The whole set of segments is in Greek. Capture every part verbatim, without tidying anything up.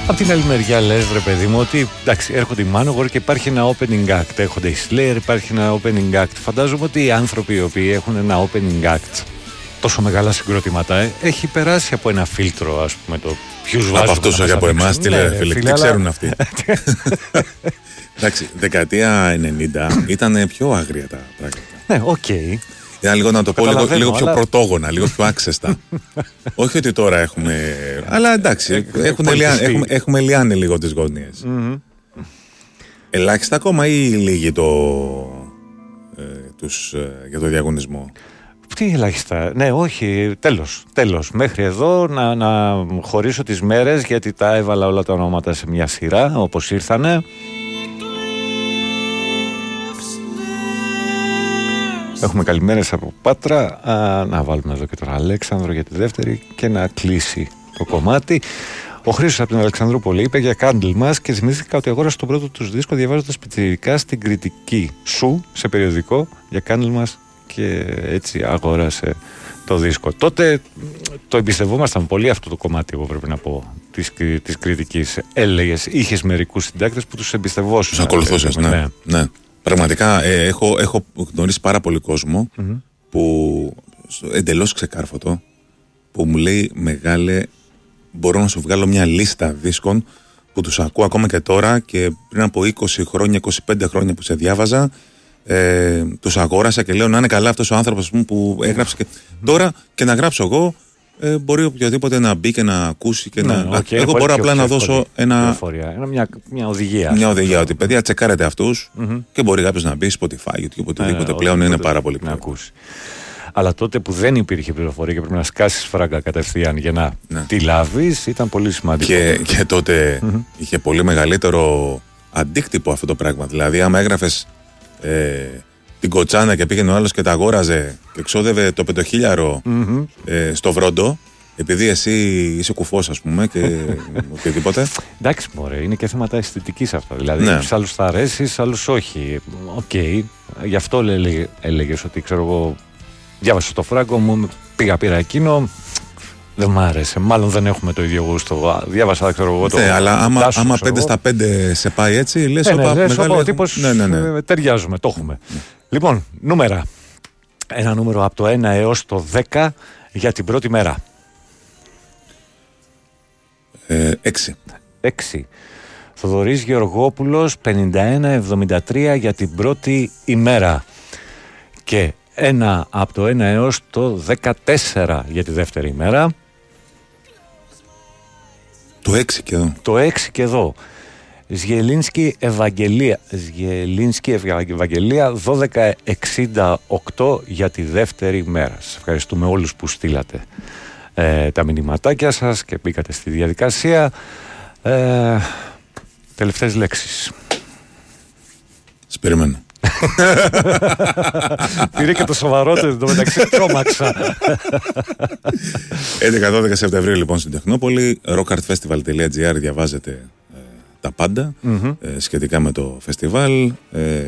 Απ' την άλλη μεριά λες, ρε παιδί μου, ότι εντάξει, έρχονται οι Manowar και υπάρχει ένα opening act. Έρχονται οι Slayer, υπάρχει ένα opening act. Φαντάζομαι ότι οι άνθρωποι οι οποίοι έχουν ένα opening act, τόσο μεγάλα συγκροτήματα, ε, έχει περάσει από ένα φίλτρο, ας πούμε, το ποιους βάζουν. Από αυτούς, όχι από εμάς, τι λέει, φίλε, τι ξέρουν αυτοί. Εντάξει, δεκαετία ενενήντα ήταν πιο άγρια τα πράγματα. Ναι, οκ. Okay. Ήταν λίγο, να το πω, λίγο, λίγο πιο αλλά... πρωτόγωνα, λίγο πιο άξεστα. Όχι ότι τώρα έχουμε. Αλλά εντάξει, έχουμε, λιάν, έχουμε, έχουμε λιάνει λίγο τις γωνίες. Mm-hmm. Ελάχιστα ακόμα ή λίγοι το, ε, τους, ε, για το διαγωνισμό? Τι ελάχιστα? Ναι, όχι, τέλος, τέλος. Μέχρι εδώ να, να χωρίσω τις μέρες, γιατί τα έβαλα όλα τα ονόματα σε μια σειρά, όπως ήρθανε. Έχουμε καλημέρες από Πάτρα. Α, να βάλουμε εδώ και τον Αλέξανδρο για τη δεύτερη και να κλείσει το κομμάτι. Ο Χρήστος από την Αλεξανδρούπολη είπε για Candlemass και θυμήθηκα ότι αγόρασε τον πρώτο τους δίσκο διαβάζοντας πιτσιρικά στην κριτική σου σε περιοδικό για Candlemass και έτσι αγόρασε το δίσκο. Τότε το εμπιστευόμασταν πολύ αυτό το κομμάτι, εγώ πρέπει να πω, της, της κριτικής. Έλεγες, είχες μερικούς συντάκτες που τους εμπιστευόσουν. Τους ακολουθούσες, ναι. ναι. ναι. Πραγματικά ε, έχω, έχω γνωρίσει πάρα πολύ κόσμο mm-hmm. που εντελώς ξεκάρφωτο που μου λέει, μεγάλε, μπορώ να σου βγάλω μια λίστα δίσκων που τους ακούω ακόμα και τώρα και πριν από είκοσι χρόνια, είκοσι πέντε χρόνια που σε διάβαζα, ε, τους αγόρασα και λέω να είναι καλά αυτός ο άνθρωπος που έγραψε και mm-hmm. τώρα και να γράψω εγώ, ε, μπορεί οποιοδήποτε να μπει και να ακούσει και ναι, να... Okay, εγώ μπορώ απλά να δώσω ένα... ένα μια, μια οδηγία. Μια οδηγία ότι παιδιά τσεκάρετε αυτούς mm-hmm. και μπορεί κάποιος να μπει Spotify, YouTube, οτιδήποτε ναι, πλέον είναι πάρα πολύ πλέον. Ακούσει. Αλλά τότε που δεν υπήρχε πληροφορία και πρέπει να σκάσεις φράγκα κατευθείαν για να ναι. τη λάβεις, ήταν πολύ σημαντικό. Και, και τότε mm-hmm. είχε πολύ μεγαλύτερο αντίκτυπο αυτό το πράγμα. Δηλαδή άμα έγραφες ε, την κοτσάνα και πήγαινε ο άλλος και τα αγόραζε και εξόδευε το πεντοχίλιαρο mm-hmm. ε, στο Βρόντο, επειδή εσύ είσαι κουφός, ας πούμε, και οτιδήποτε. Εντάξει, μωρέ, είναι και θέματα αισθητικής αυτά. Δηλαδή, ναι. σε άλλους θα αρέσει, σε άλλους όχι. Οκ. Okay. Γι' αυτό έλεγε, έλεγες ότι, ξέρω εγώ, διάβασα το φράγκο μου, πήγα, πήρα εκείνο. Δεν μ' άρεσε. Μάλλον δεν έχουμε το ίδιο γούστο. Διάβασα, ξέρω εγώ. Το ναι, αλλά άμα, τάσου, άμα πέντε στα πέντε σε πάει έτσι, λες ναι, οπα, ναι, μεγάλη... ο τύπος ναι, ναι, ναι. ταιριάζουμε, το έχουμε. Ναι. Λοιπόν, νούμερα. Ένα νούμερο από το ένα έως το δέκα για την πρώτη μέρα. Ε, έξι. Έξι. Θοδωρής Γεωργόπουλος, πενήντα ένα εβδομήντα τρία για την πρώτη ημέρα. Και ένα από το ένα έως το δεκατέσσερα για τη δεύτερη ημέρα. Το έξι και εδώ. Το έξι και εδώ. Σγελίνσκι Ευαγγελία. Σγελίνσκι Ευαγγελία δώδεκα εξήντα οκτώ για τη δεύτερη μέρα. Σας ευχαριστούμε όλους που στείλατε ε, τα μηνυματάκια σας και μπήκατε στη διαδικασία. Ε, τελευταίες λέξεις. Σας περιμένω. Πήρε και το σοβαρότερο, εν τω μεταξύ τρόμαξα. έντεκα δώδεκα Σεπτεμβρίου λοιπόν στην Τεχνόπολη, rockart-festival τελεία τζι άρ, διαβάζετε ε, τα πάντα mm-hmm. ε, σχετικά με το φεστιβάλ. Ε,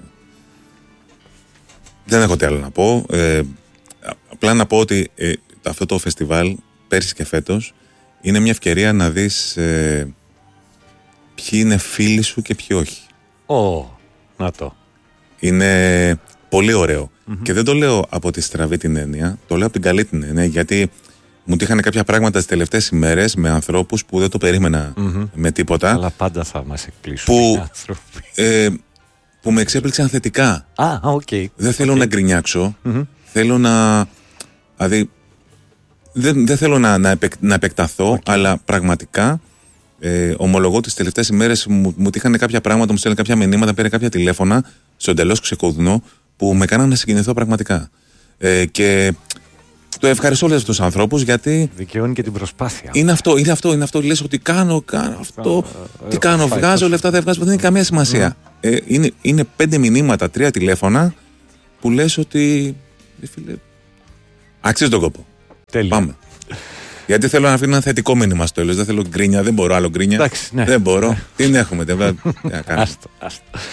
δεν έχω τι άλλο να πω. Ε, απλά να πω ότι ε, αυτό το φεστιβάλ πέρσι και φέτος είναι μια ευκαιρία να δεις ε, ποιοι είναι φίλοι σου και ποιοι όχι. Ω, oh, να το. Είναι πολύ ωραίο. Mm-hmm. Και δεν το λέω από τη στραβή την έννοια, το λέω από την καλή την έννοια, γιατί μου τύχανε κάποια πράγματα τις τελευταίες ημέρες με ανθρώπους που δεν το περίμενα mm-hmm. με τίποτα. Αλλά πάντα θα μας εκπλήσουν που, οι άνθρωποι. Ε, που με εξέπληξαν θετικά. Ah, okay. Δεν θέλω okay. να γκρινιάξω. Mm-hmm. Θέλω να. Δηλαδή, δεν, δεν θέλω να, να, επεκ, να επεκταθώ, okay. αλλά πραγματικά. Ε, ομολογώ τις τελευταίες ημέρες μου, μου τύχανε κάποια πράγματα, μου στέλνουν κάποια μηνύματα, πήρε κάποια τηλέφωνα στο εντελώς ξεκωδουνό που με κάνανε να συγκινηθώ πραγματικά. Ε, και το ευχαριστώ όλους τους ανθρώπους γιατί. Δικαιώνει και την προσπάθεια. Είναι αυτό, είναι αυτό, είναι αυτό. Λες ότι κάνω, κάνω αυτό. Uh, τι κάνω, uh, βγάζω λεφτά, δεν βγάζω. Δεν έχει καμία σημασία. Mm. Ε, είναι, είναι πέντε μηνύματα, τρία τηλέφωνα που λες ότι. Φίλε, αξίζει τον κόπο. Τέλεια. Πάμε. Γιατί θέλω να αφήνω ένα θετικό μήνυμα στο τέλος. Δεν θέλω γκρίνια, δεν μπορώ άλλο γκρίνια. Εντάξει, ναι. Δεν μπορώ. Τι έχουμε, δεν άστο, άστο.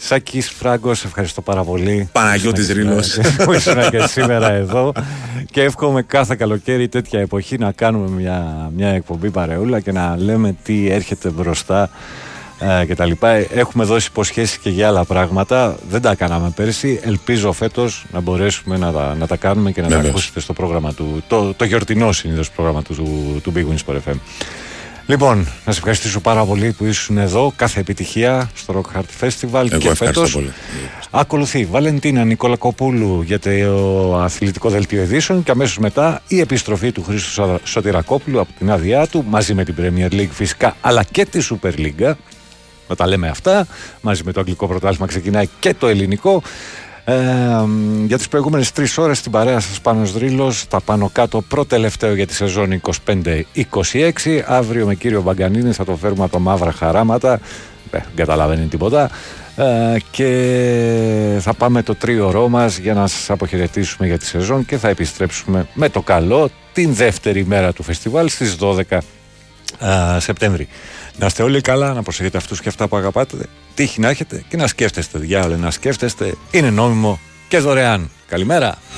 Σάκης Φράγκος, ευχαριστώ πάρα πολύ. Παναγιώτης Ρήλος. Που ήσουν και σήμερα εδώ. Και εύχομαι κάθε καλοκαίρι τέτοια εποχή να κάνουμε μια, μια εκπομπή παρεούλα και να λέμε τι έρχεται μπροστά ε, και τα λοιπά. Έχουμε δώσει υποσχέσεις και για άλλα πράγματα. Δεν τα κάναμε πέρσι. Ελπίζω φέτος να μπορέσουμε να τα, να τα κάνουμε και να Βεβαίως. τα ακούσετε στο πρόγραμμα του, το, το γιορτινό συνήθως πρόγραμμα του, του, του Big Wins Sport εφ εμ. Λοιπόν, να σε ευχαριστήσω πάρα πολύ που ήσουν εδώ. Κάθε επιτυχία στο Rock Hard Festival. Εγώ και φέτος πολύ. ακολουθεί Βαλεντίνα Νικολακοπούλου για το αθλητικό δελτίο ειδήσεων και αμέσως μετά η επιστροφή του Χρήστου Σωτηρακόπουλου από την άδειά του μαζί με την Premier League φυσικά αλλά και τη Super League. Να τα λέμε αυτά. Μαζί με το αγγλικό πρωτάθλημα ξεκινάει και το ελληνικό. Ε, για τις προηγούμενες τρεις ώρες στην παρέα σας Πάνος Δρύλος, τα πάνω κάτω προτελευταίο για τη σεζόν είκοσι πέντε είκοσι έξι. Αύριο με κύριο Μπαγκανίνη θα το φέρουμε από τα μαύρα χαράματα, δεν καταλαβαίνει τίποτα, ε, και θα πάμε το τρίωρό μας για να σας αποχαιρετήσουμε για τη σεζόν και θα επιστρέψουμε με το καλό την δεύτερη μέρα του φεστιβάλ στις δώδεκα ε, Σεπτέμβρη. Να είστε όλοι καλά, να προσέχετε αυτούς και αυτά που αγαπάτε, τύχη να έχετε και να σκέφτεστε, διάολε, να σκέφτεστε, είναι νόμιμο και δωρεάν. Καλημέρα.